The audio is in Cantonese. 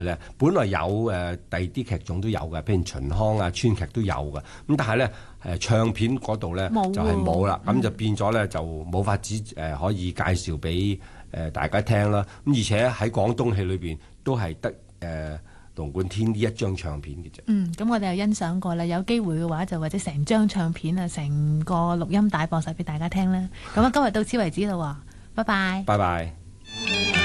咧，本來有第二啲劇種都有嘅，譬如秦腔啊、川劇都有嘅。咁但係咧唱片嗰度咧就係冇啦，咁就變咗咧就冇法子可以介紹俾大家聽啦。咁而且喺廣東戲裏邊都係得龍貫天呢一張唱片嘅啫。 咁我哋又欣賞過啦，有機會嘅話就或者成張唱片啊，成個錄音帶播晒俾大家聽啦。咁啊，今日到此為止啦喎，拜拜。 拜拜。